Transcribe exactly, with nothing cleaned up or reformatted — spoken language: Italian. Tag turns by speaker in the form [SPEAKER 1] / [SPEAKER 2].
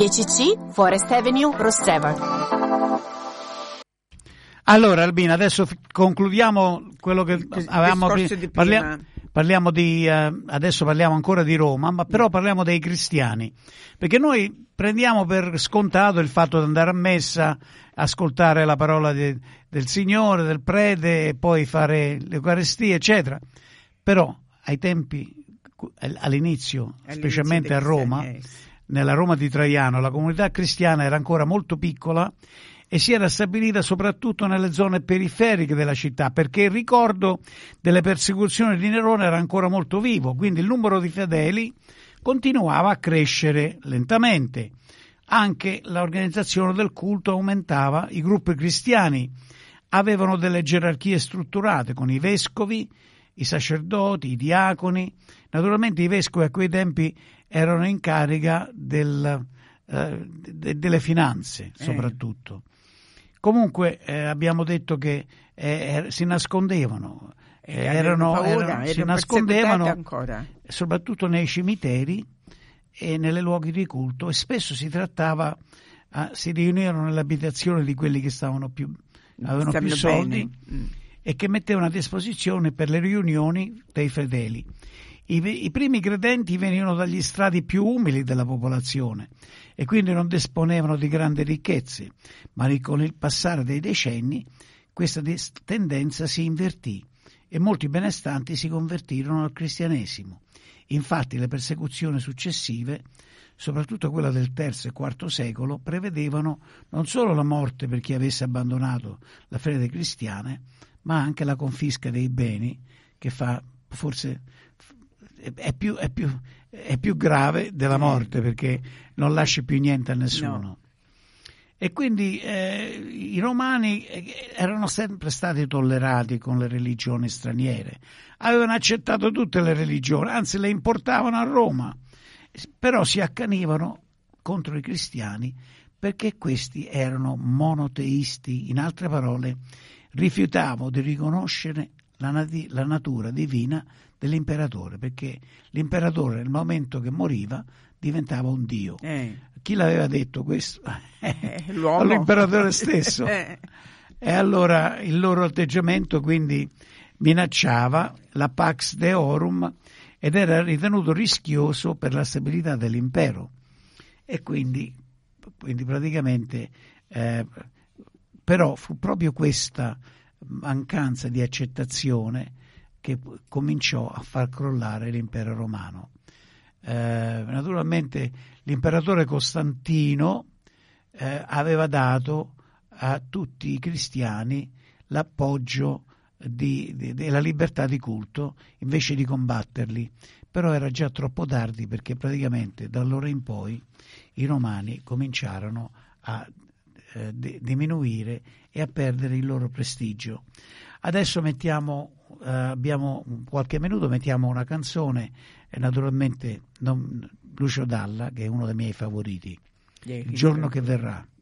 [SPEAKER 1] dieci C Forest Avenue, Rostrevor.
[SPEAKER 2] Allora Albina, adesso f- concludiamo quello che
[SPEAKER 3] Il
[SPEAKER 2] avevamo
[SPEAKER 3] discorso
[SPEAKER 2] pri-
[SPEAKER 3] di
[SPEAKER 2] parlia-
[SPEAKER 3] prima.
[SPEAKER 2] parliamo di eh, adesso parliamo ancora di Roma, ma però parliamo dei cristiani, perché noi prendiamo per scontato il fatto di andare a messa, ascoltare la parola de- del Signore, del prete e poi fare l'Eucaristia, eccetera. Però ai tempi, all'inizio,
[SPEAKER 3] All'inizio
[SPEAKER 2] specialmente
[SPEAKER 3] dei
[SPEAKER 2] a Roma,
[SPEAKER 3] cristiani, eh,
[SPEAKER 2] nella Roma di Traiano, la comunità cristiana era ancora molto piccola e si era stabilita soprattutto nelle zone periferiche della città, perché il ricordo delle persecuzioni di Nerone era ancora molto vivo, quindi il numero di fedeli continuava a crescere lentamente. Anche l'organizzazione del culto aumentava, i gruppi cristiani avevano delle gerarchie strutturate con i vescovi, i sacerdoti, i diaconi. Naturalmente i vescovi a quei tempi erano in carica del, eh, de, delle finanze soprattutto. Comunque eh, abbiamo detto che eh, si nascondevano, eh, erano,
[SPEAKER 3] paura,
[SPEAKER 2] erano,
[SPEAKER 3] erano
[SPEAKER 2] si nascondevano
[SPEAKER 3] ancora.
[SPEAKER 2] soprattutto nei cimiteri e nelle luoghi di culto, e spesso si trattava, eh, si riunivano nell'abitazione di quelli che stavano più, avevano più soldi
[SPEAKER 3] mm.
[SPEAKER 2] e che mettevano a disposizione per le riunioni dei fedeli. I, I primi credenti venivano dagli strati più umili della popolazione e quindi non disponevano di grandi ricchezze, ma con il passare dei decenni questa tendenza si invertì e molti benestanti si convertirono al cristianesimo. Infatti le persecuzioni successive, soprattutto quella del terzo e quarto secolo, prevedevano non solo la morte per chi avesse abbandonato la fede cristiana, ma anche la confisca dei beni, che fa forse è più, è più, è più grave della morte, perché non lasci più niente a nessuno. No. E quindi eh, i romani erano sempre stati tollerati con le religioni straniere, avevano accettato tutte le religioni, anzi le importavano a Roma, però si accanivano contro i cristiani perché questi erano monoteisti, in altre parole rifiutavano di riconoscere la, nat- la natura divina dell'imperatore, perché l'imperatore nel momento che moriva diventava un dio.
[SPEAKER 3] Eh.
[SPEAKER 2] Chi l'aveva detto questo?
[SPEAKER 3] Eh, l'uomo.
[SPEAKER 2] L'imperatore stesso.
[SPEAKER 3] eh.
[SPEAKER 2] E allora il loro atteggiamento quindi minacciava la Pax Deorum ed era ritenuto rischioso per la stabilità dell'impero. E quindi, quindi praticamente eh, però fu proprio questa mancanza di accettazione che cominciò a far crollare l'impero romano. Eh, naturalmente l'imperatore Costantino eh, aveva dato a tutti i cristiani l'appoggio di, di, della libertà di culto invece di combatterli, però era già troppo tardi, perché praticamente da allora in poi i romani cominciarono a eh, di, diminuire e a perdere il loro prestigio. Adesso mettiamo Uh, abbiamo qualche minuto, mettiamo una canzone e naturalmente non, Lucio Dalla, che è uno dei miei favoriti, Il giorno che verrà.